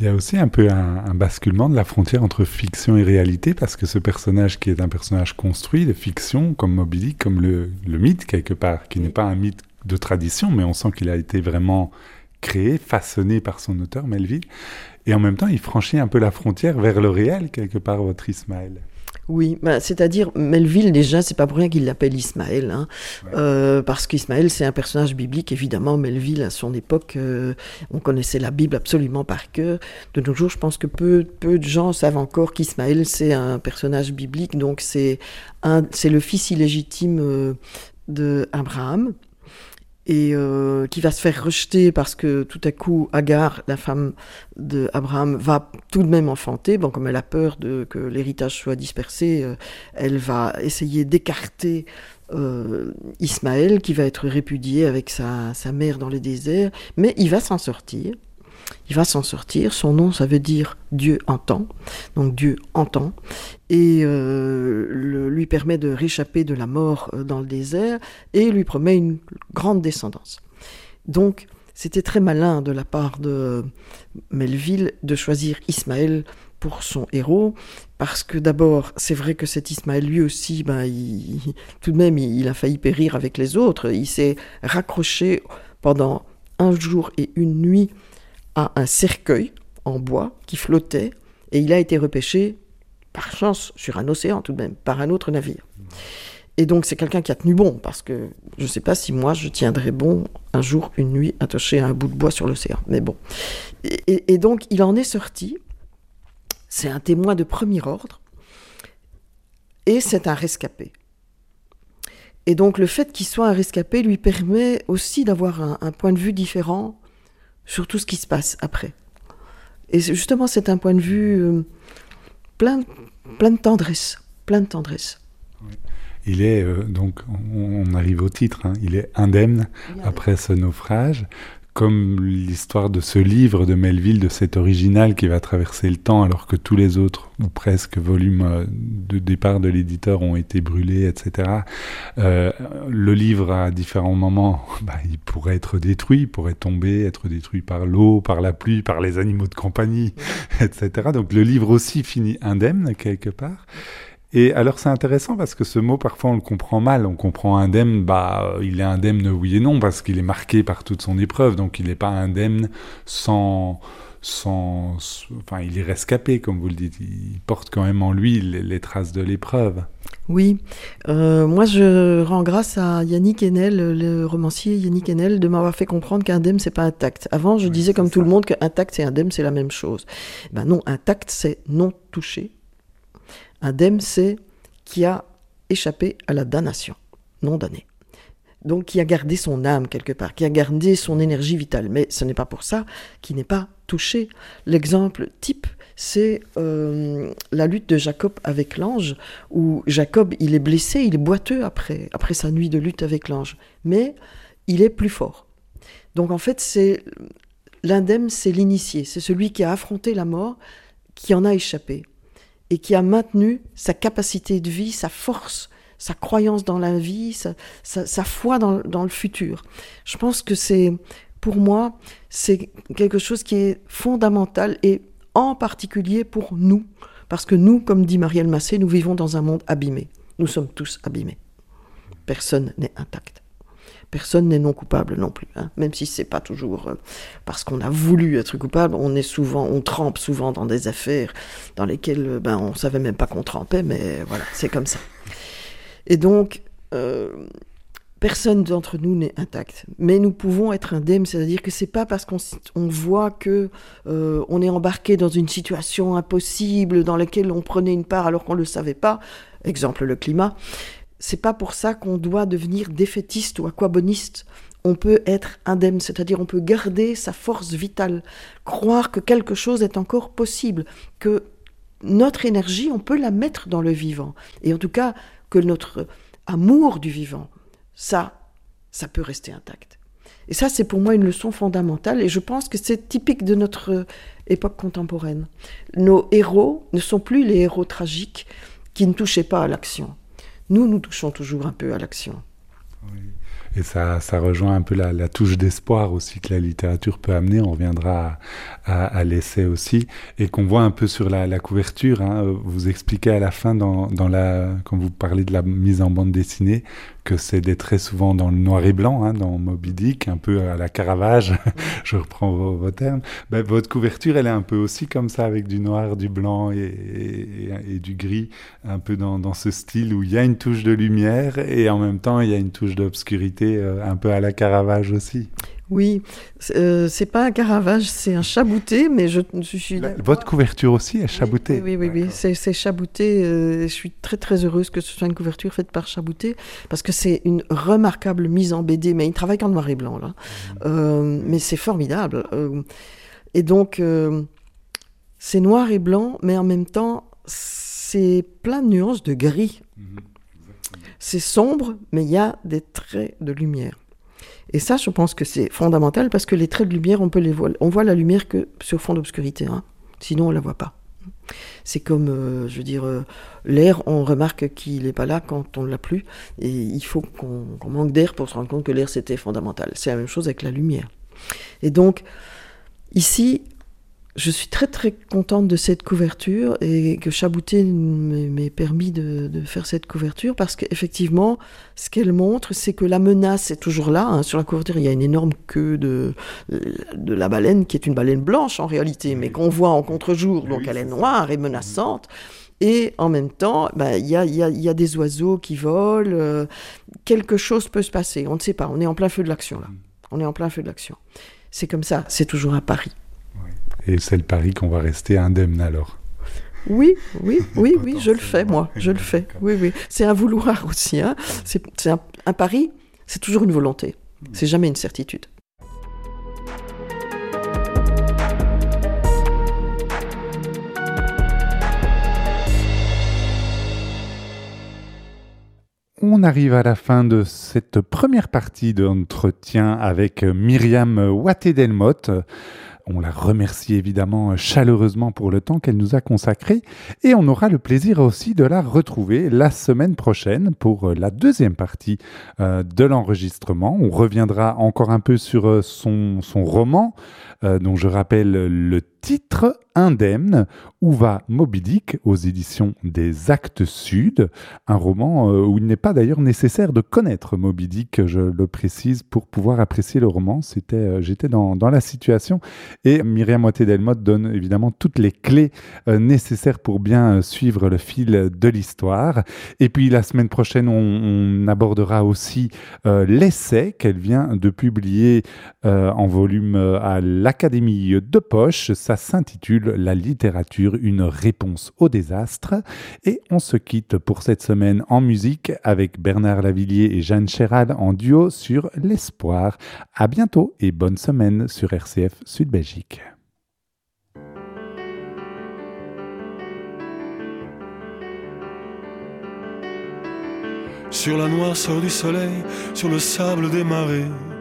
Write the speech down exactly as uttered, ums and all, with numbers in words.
Il y a aussi un peu un, un basculement de la frontière entre fiction et réalité, parce que ce personnage qui est un personnage construit de fiction, comme Moby Dick, comme le, le mythe quelque part, qui n'est pas un mythe de tradition, mais on sent qu'il a été vraiment créé, façonné par son auteur, Melville. Et en même temps, il franchit un peu la frontière vers le réel, quelque part, votre Ismaël. Oui, bah, c'est-à-dire Melville, déjà, c'est pas pour rien qu'il l'appelle Ismaël, hein, ouais. euh, parce qu'Ismaël, c'est un personnage biblique, évidemment. Melville, à son époque, euh, on connaissait la Bible absolument par cœur. De nos jours, je pense que peu, peu de gens savent encore qu'Ismaël, c'est un personnage biblique, donc c'est, un, c'est le fils illégitime euh, d'Abraham, et euh, qui va se faire rejeter parce que tout à coup Agar, la femme d'Abraham, va tout de même enfanter. Bon, comme elle a peur de, que l'héritage soit dispersé, euh, elle va essayer d'écarter euh, Ismaël, qui va être répudié avec sa, sa mère dans le désert, mais il va s'en sortir. Il va s'en sortir, son nom ça veut dire Dieu entend, donc Dieu entend, et euh, le, lui permet de réchapper de la mort dans le désert, et lui promet une grande descendance. Donc c'était très malin de la part de Melville de choisir Ismaël pour son héros, parce que d'abord, c'est vrai que cet Ismaël, lui aussi, ben, il, tout de même, il, il a failli périr avec les autres, il s'est raccroché pendant un jour et une nuit à un cercueil en bois qui flottait, et il a été repêché par chance sur un océan tout de même, par un autre navire. Et donc c'est quelqu'un qui a tenu bon, parce que je ne sais pas si moi je tiendrais bon un jour, une nuit, attaché à un bout de bois sur l'océan, mais bon. Et, et, et donc il en est sorti, c'est un témoin de premier ordre, et c'est un rescapé. Et donc le fait qu'il soit un rescapé lui permet aussi d'avoir un, un point de vue différent sur tout ce qui se passe après. Et justement, c'est un point de vue euh, plein, plein de tendresse, plein de tendresse. Oui. Il est, euh, donc, on, on arrive au titre, hein, il est indemne oui, après ce naufrage, comme l'histoire de ce livre de Melville, de cet original qui va traverser le temps, alors que tous les autres, ou presque, volumes de départ de l'éditeur ont été brûlés, et cetera. Euh, le livre, à différents moments, bah, il pourrait être détruit, il pourrait tomber, être détruit par l'eau, par la pluie, par les animaux de compagnie, et cetera. Donc le livre aussi finit indemne, quelque part. Et alors c'est intéressant parce que ce mot, parfois on le comprend mal. On comprend indemne, bah il est indemne oui et non, parce qu'il est marqué par toute son épreuve. Donc il n'est pas indemne sans, sans... Enfin, il est rescapé, comme vous le dites. Il porte quand même en lui les, les traces de l'épreuve. Oui, euh, moi je rends grâce à Yannick Enel, le romancier Yannick Enel, de m'avoir fait comprendre qu'indemne c'est pas intact. Avant je oui, disais comme ça. Tout le monde qu'intact et indemne c'est la même chose. Ben non, intact c'est non touché. Indemne, c'est qui a échappé à la damnation, non damné. Donc qui a gardé son âme quelque part, qui a gardé son énergie vitale. Mais ce n'est pas pour ça qu'il n'est pas touché. L'exemple type, c'est euh, la lutte de Jacob avec l'ange, où Jacob, il est blessé, il est boiteux après, après sa nuit de lutte avec l'ange. Mais il est plus fort. Donc en fait, c'est, l'indemne, c'est l'initié, c'est celui qui a affronté la mort, qui en a échappé. Et qui a maintenu sa capacité de vie, sa force, sa croyance dans la vie, sa, sa, sa foi dans, dans le futur. Je pense que c'est, pour moi, c'est quelque chose qui est fondamental, et en particulier pour nous, parce que nous, comme dit Marielle Massé, nous vivons dans un monde abîmé. Nous sommes tous abîmés. Personne n'est intact. Personne n'est non coupable non plus, hein. Même si c'est pas toujours euh, parce qu'on a voulu être coupable, on est souvent, on trempe souvent dans des affaires dans lesquelles ben on savait même pas qu'on trempait, mais voilà, c'est comme ça. Et donc euh, personne d'entre nous n'est intact, mais nous pouvons être indemnes, c'est-à-dire que c'est pas parce qu'on on voit que euh, on est embarqué dans une situation impossible dans laquelle on prenait une part alors qu'on le savait pas. Exemple le climat. C'est pas pour ça qu'on doit devenir défaitiste ou aquaboniste. On peut être indemne, c'est-à-dire on peut garder sa force vitale, croire que quelque chose est encore possible, que notre énergie, on peut la mettre dans le vivant. Et en tout cas, que notre amour du vivant, ça, ça peut rester intact. Et ça, c'est pour moi une leçon fondamentale, et je pense que c'est typique de notre époque contemporaine. Nos héros ne sont plus les héros tragiques qui ne touchaient pas à l'action. Nous, nous touchons toujours un peu à l'action. Oui. Et ça, ça rejoint un peu la, la touche d'espoir aussi que la littérature peut amener. On reviendra à, à, à l'essai aussi. Et qu'on voit un peu sur la, la couverture. Hein. Vous expliquez à la fin, dans, dans la, quand vous parlez de la mise en bande dessinée, que c'est des traits souvent dans le noir et blanc, hein, dans Moby Dick, un peu à la Caravage, je reprends vos, vos termes. Ben, votre couverture, elle est un peu aussi comme ça, avec du noir, du blanc et, et, et du gris, un peu dans, dans ce style où il y a une touche de lumière et en même temps, il y a une touche d'obscurité, euh, un peu à la Caravage aussi. Oui, euh, c'est pas un Caravage, c'est un chabouté, mais je, je suis La, votre couverture aussi est chaboutée. Oui, oui, oui, oui. C'est, c'est chabouté. Euh, je suis très très heureuse que ce soit une couverture faite par Chabouté, parce que c'est une remarquable mise en B D, mais il travaille qu'en noir et blanc là. Mmh. Euh, mais c'est formidable. Euh, et donc euh, c'est noir et blanc, mais en même temps c'est plein de nuances de gris. Mmh. C'est sombre, mais il y a des traits de lumière. Et ça, je pense que c'est fondamental parce que les traits de lumière, on peut les voir. On voit la lumière que sur fond d'obscurité, hein. Sinon on la voit pas. C'est comme, euh, je veux dire, euh, l'air, on remarque qu'il n'est pas là quand on ne l'a plus. Et il faut qu'on, qu'on manque d'air pour se rendre compte que l'air, c'était fondamental. C'est la même chose avec la lumière. Et donc, ici, je suis très très contente de cette couverture et que Chabouté m'ait permis de, de faire cette couverture parce qu'effectivement, ce qu'elle montre, c'est que la menace est toujours là. Hein. Sur la couverture, il y a une énorme queue de, de la baleine qui est une baleine blanche en réalité, mais qu'on voit en contre-jour, donc elle est noire et menaçante. Et en même temps, bah, y a, y a, y a des oiseaux qui volent, euh, quelque chose peut se passer, on ne sait pas, on est en plein feu de l'action là. On est en plein feu de l'action. C'est comme ça, c'est toujours à Paris. Et c'est le pari qu'on va rester indemne alors. Oui, oui, oui, oui, je le fais, moi, je le fais. Oui, oui. C'est un vouloir aussi. Hein. C'est, c'est un, un pari, c'est toujours une volonté. C'est jamais une certitude. On arrive à la fin de cette première partie d'entretien avec Myriam Watté-Delmotte. On la remercie évidemment chaleureusement pour le temps qu'elle nous a consacré et on aura le plaisir aussi de la retrouver la semaine prochaine pour la deuxième partie euh, de l'enregistrement. On reviendra encore un peu sur son, son roman euh, dont je rappelle le titre Indemne, Où va Moby Dick aux éditions des Actes Sud, un roman euh, où il n'est pas d'ailleurs nécessaire de connaître Moby Dick, je le précise, pour pouvoir apprécier le roman. C'était, euh, j'étais dans, dans la situation et Myriam Watté-Delmotte donne évidemment toutes les clés euh, nécessaires pour bien euh, suivre le fil de l'histoire. Et puis la semaine prochaine, on, on abordera aussi euh, l'essai qu'elle vient de publier euh, en volume euh, à l'Académie de Poche. Ça s'intitule « La littérature, une réponse au désastre ». Et on se quitte pour cette semaine en musique avec Bernard Lavillier et Jeanne Chéral en duo sur l'espoir. À bientôt et bonne semaine sur R C F Sud Belgique. Sur la noirceur du soleil, sur le sable des marées,